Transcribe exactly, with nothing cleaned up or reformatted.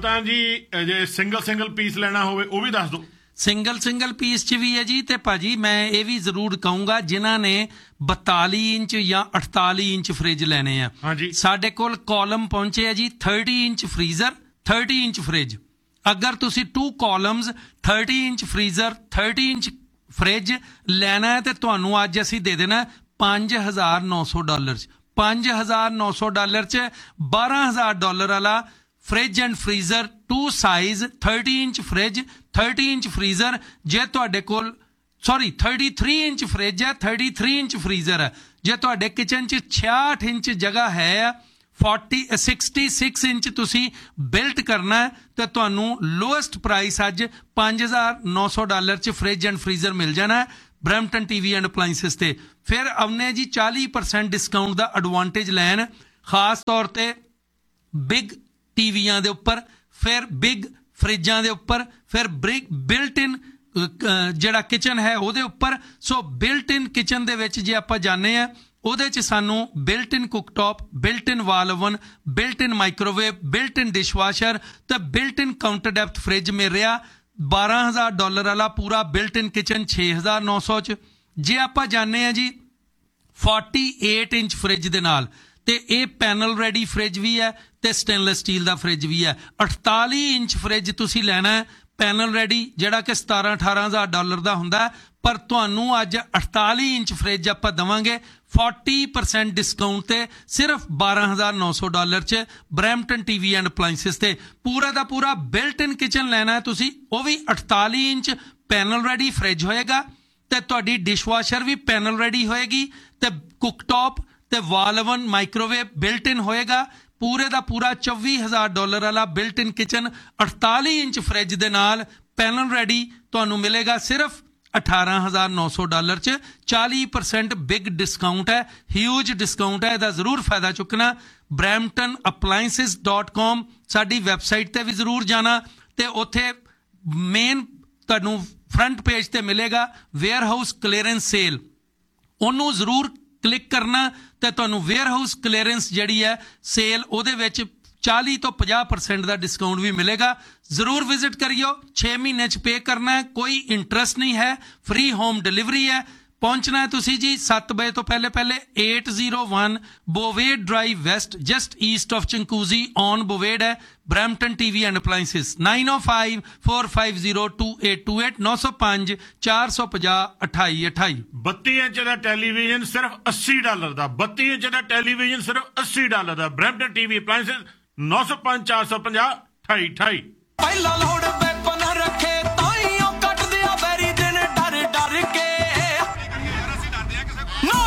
ਤਾਂ ਜੀ ਜੇ ਸਿੰਗਲ ਸਿੰਗਲ ਪੀਸ ਲੈਣਾ ਹੋਵੇ ਉਹ ਵੀ ਦੱਸ ਦਿਓ। ਸਿੰਗਲ ਸਿੰਗਲ ਪੀਸ 'ਚ ਵੀ ਹੈ ਜੀ। ਤੇ ਭਾਜੀ ਮੈਂ ਇਹ ਵੀ ਜ਼ਰੂਰ ਕਹੂੰਗਾ ਜਿਨ੍ਹਾਂ ਨੇ ਬਤਾਲੀ ਇੰਚ ਜਾਂ ਅਠਤਾਲੀ ਇੰਚ ਫਰਿੱਜ ਲੈਣੇ ਆ, ਹਾਂਜੀ ਸਾਡੇ ਕੋਲ ਕਾਲਮ ਪਹੁੰਚੇ ਆ ਜੀ thirty inch freezer, thirty inch fridge. ਅਗਰ ਤੁਸੀਂ to columns thirty inch freezer, thirty inch fridge ਲੈਣਾ ਹੈ ਤੇ ਤੁਹਾਨੂੰ ਅੱਜ ਅਸੀਂ ਦੇ ਦੇਣਾ ਪੰਜ ਹਜ਼ਾਰ ਨੌ ਸੌ ਡਾਲਰ 'ਚ। ਪੰਜ ਹਜ਼ਾਰ ਨੌ ਸੌ ਡਾਲਰ 'ਚ ਬਾਰਾਂ ਹਜ਼ਾਰ ਡਾਲਰ ਵਾਲਾ fridge and freezer to size, thirty inch fridge, thirty inch freezer. ਜੇ ਤੁਹਾਡੇ ਕੋਲ sorry thirty three inch fridge ਹੈ, ਥਰਟੀ ਥ੍ਰੀ ਇੰਚ ਫਰੀਜ਼ਰ ਹੈ। ਜੇ ਤੁਹਾਡੇ ਕਿਚਨ 'ਚ ਛਿਆਹਠ ਇੰਚ ਜਗ੍ਹਾ ਹੈ, ਫੋਰਟੀ ਸਿਕਸਟੀ ਸਿਕਸ ਇੰਚ ਤੁਸੀਂ ਬਿਲਟ ਕਰਨਾ ਹੈ, ਤੇ ਤੁਹਾਨੂੰ ਲੋਐਸਟ ਪ੍ਰਾਈਸ ਅੱਜ ਪੰਜ ਹਜ਼ਾਰ ਨੌ ਸੌ ਡਾਲਰ 'ਚ ਫਰਿੱਜ ਐਂਡ ਫਰੀਜ਼ਰ ਮਿਲ ਜਾਣਾ ਹੈ ਬਰੈਂਪਟਨ ਟੀ ਵੀ ਐਂਡ ਅਪਲਾਈਂਸਿਸ ਤੇ। ਫਿਰ ਆਉਨੇ ਜੀ ਚਾਲੀ ਪਰਸੈਂਟ ਡਿਸਕਾਊਂਟ ਦਾ ਐਡਵਾਂਟੇਜ ਲੈਣ, ਖਾਸ ਤੌਰ ਤੇ ਬਿਗ ਟੀਵੀਆਂ ਦੇ ਉੱਪਰ, ਫਿਰ ਬਿਗ ਫਰਿੱਜਾਂ ਦੇ ਉੱਪਰ, ਫਿਰ ਬ੍ਰਿਕ ਬਿਲਟ ਇਨ ਜਿਹੜਾ ਕਿਚਨ ਹੈ ਉਹਦੇ ਉੱਪਰ। ਸੋ ਬਿਲਟ ਇਨ ਕਿਚਨ ਦੇ ਵਿੱਚ ਜੇ ਆਪਾਂ ਜਾਂਦੇ ਹਾਂ ਉਹਦੇ 'ਚ ਸਾਨੂੰ ਬਿਲਟ ਇਨ ਕੁੱਕਟੌਪ, ਬਿਲਟ ਇਨ ਵਾਲ ਓਵਨ, ਬਿਲਟ ਇਨ ਮਾਈਕ੍ਰੋਵੇਵ, ਬਿਲਟ ਇਨ ਡਿਸ਼ਵਾਸ਼ਰ ਤੇ ਬਿਲਟ ਇਨ ਕਾਊਂਟਰ ਡੈਪਥ ਫਰਿੱਜ ਮਿਲ ਰਿਹਾ ਬਾਰਾਂ ਹਜ਼ਾਰ ਡਾਲਰ ਵਾਲਾ ਪੂਰਾ ਬਿਲਟ ਇਨ ਕਿਚਨ ਛੇ ਹਜ਼ਾਰ ਨੌ ਸੌ 'ਚ। ਜੇ ਆਪਾਂ ਜਾਂਦੇ ਹਾਂ ਜੀ ਅੜਤਾਲੀ ਇੰਚ ਫਰਿੱਜ ਦੇ ਨਾਲ, ਤੇ ਇਹ ਪੈਨਲ ਰੈਡੀ ਫਰਿੱਜ ਵੀ ਹੈ ਤੇ ਸਟੇਨਲੈਸ ਸਟੀਲ ਦਾ ਫਰਿੱਜ ਵੀ ਹੈ। ਅੜਤਾਲੀ ਇੰਚ ਫਰਿੱਜ ਤੁਸੀਂ ਲੈਣਾ ਹੈ ਪੈਨਲ ਰੈਡੀ, ਜਿਹੜਾ ਕਿ ਸਤਾਰਾਂ ਅਠਾਰਾਂ ਹਜ਼ਾਰ ਡਾਲਰ ਦਾ ਹੁੰਦਾ, ਪਰ ਤੁਹਾਨੂੰ ਅੱਜ ਅੜਤਾਲੀ ਇੰਚ ਫਰਿੱਜ ਆਪਾਂ ਦੇਵਾਂਗੇ ਚਾਲੀ ਪਰਸੈਂਟ ਡਿਸਕਾਊਂਟ ਤੇ ਸਿਰਫ ਬਾਰਾਂ ਹਜ਼ਾਰ ਨੌ ਸੌ ਡਾਲਰ 'ਚ ਬਰੈਂਪਟਨ ਟੀ ਵੀ ਐਂਡ ਅਪਲਾਈਂਸਿਸ ਤੇ। ਪੂਰਾ ਦਾ ਪੂਰਾ ਬਿਲਟ ਇਨ ਕਿਚਨ ਲੈਣਾ ਹੈ ਤੁਸੀਂ, ਉਹ ਵੀ ਅੜਤਾਲੀ ਇੰਚ ਪੈਨਲ ਰੈਡੀ ਫਰਿੱਜ ਹੋਏਗਾ, ਤੇ ਤੁਹਾਡੀ ਡਿਸ਼ਵਾਸ਼ਰ ਵੀ ਪੈਨਲ ਰੈਡੀ ਹੋਏਗੀ, ਤੇ ਕੁੱਕਟੌਪ ਤੇ ਵਾਲ ਓਵਨ ਮਾਈਕ੍ਰੋਵੇਵ ਬਿਲਟ ਇਨ ਹੋਏਗਾ। ਪੂਰੇ ਦਾ ਪੂਰਾ ਚੌਵੀ ਹਜ਼ਾਰ ਡਾਲਰ ਵਾਲਾ ਬਿਲਟ ਇਨ ਕਿਚਨ ਅੜਤਾਲੀ ਇੰਚ ਫਰਿੱਜ ਦੇ ਨਾਲ ਪੈਨਲ ਰੈਡੀ ਤੁਹਾਨੂੰ ਮਿਲੇਗਾ ਸਿਰਫ ਅਠਾਰਾਂ ਹਜ਼ਾਰ ਨੌ ਸੌ ਡਾਲਰ 'ਚ। ਚਾਲੀ ਪਰਸੈਂਟ ਬਿਗ ਡਿਸਕਾਊਂਟ ਹੈ, ਹਿਊਜ ਡਿਸਕਾਊਂਟ ਹੈ, ਇਹਦਾ ਜ਼ਰੂਰ ਫਾਇਦਾ ਚੁੱਕਣਾ। ਬਰੈਂਪਟਨ ਅਪਲਾਈਂਸਿਸ ਡਾਟ ਕਾਮ ਸਾਡੀ ਵੈਬਸਾਈਟ ਤੇ ਵੀ ਜ਼ਰੂਰ ਜਾਣਾ, ਤੇ ਉੱਥੇ ਮੇਨ ਤੁਹਾਨੂੰ ਫਰੰਟ ਪੇਜ ਤੇ ਮਿਲੇਗਾ ਵੇਅਰ ਹਾਊਸ ਕਲੀਅਰੈਂਸ ਸੇਲ, ਉਹਨੂੰ ਜ਼ਰੂਰ ਕਲਿੱਕ ਕਰਨਾ ਤੇ ਤੁਹਾਨੂੰ ਵੇਅਰ ਹਾਊਸ ਕਲੀਅਰੈਂਸ ਜਿਹੜੀ ਹੈ ਸੇਲ, ਉਹਦੇ ਵਿੱਚ ਚਾਲੀ ਤੋਂ ਪੰਜਾਹ ਪਰਸੈਂਟ ਦਾ ਡਿਸਕਾਊਂਟ ਵੀ ਮਿਲੇਗਾ। ਜ਼ਰੂਰ ਵਿਜ਼ਿਟ ਕਰਿਓ। ਛੇ ਮਹੀਨੇ 'ਚ ਪੇ ਕਰਨਾ ਹੈ, ਕੋਈ ਇੰਟਰਸਟ ਨਹੀਂ ਹੈ, ਫ੍ਰੀ ਹੋਮ ਡਿਲੀਵਰੀ ਹੈ। ਪਹੁੰਚਣਾ ਹੈ ਤੁਸੀਂ ਜੀ ਸੱਤ ਵਜੇ ਤੋਂ ਪਹਿਲੇ ਪਹਿਲੇ ਅੱਠ ਜ਼ੀਰੋ ਇੱਕ ਬੋਵੇਡ drive West, just East of ਚੰਕੂਜ਼ੀ on ਬੋਵੇਡ ਹੈ, Brampton T V and ਅਪਲਾਈਂਸਿਸ। Nine O five four five zero two eight two eight, ਨੌ ਸੌ ਪੰਜ ਚਾਰ ਸੌ ਪੰਜਾਹ ਅਠਾਈ ਅਠਾਈ। ਬੱਤੀ ਇੰਚ ਦਾ ਟੈਲੀਵਿਜ਼ਨ ਸਿਰਫ ਅੱਸੀ ਡਾਲਰ ਦਾ, ਬੱਤੀ ਇੰਚ ਦਾ ਟੈਲੀਵਿਜ਼ਨ ਸਿਰਫ ਅੱਸੀ ਡਾਲਰ ਦਾ, ਬਰੈਂਪਟਨ ਟੀ ਵੀ ਅਪਲਾਈਂਸਿਸ ਨੌ ਸੌ ਪੰਜ ਚਾਰ ਸੌ ਪੰਜਾਹ ਅਠਾਈ ਅਠਾਈ। ਪਹਿਲਾਂ ਲੋੜ